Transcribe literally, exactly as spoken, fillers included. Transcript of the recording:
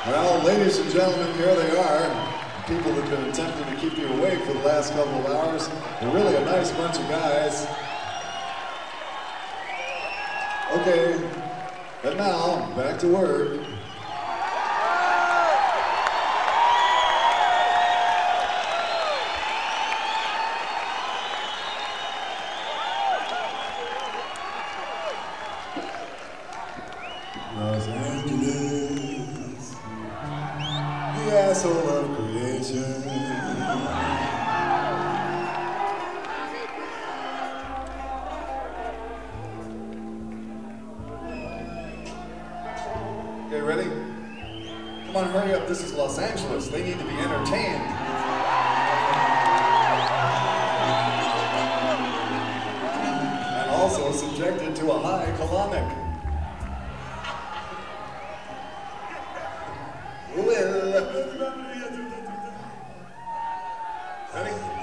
Well, ladies and gentlemen, here they are. People that have been attempting to keep you awake for the last couple of hours. They're really a nice bunch of guys. Okay, and now, back to work. Los Angeles, the asshole of creation. Okay, ready? Come on, hurry up. This is Los Angeles. They need to be entertained. And also subjected to a high colonic. Ready?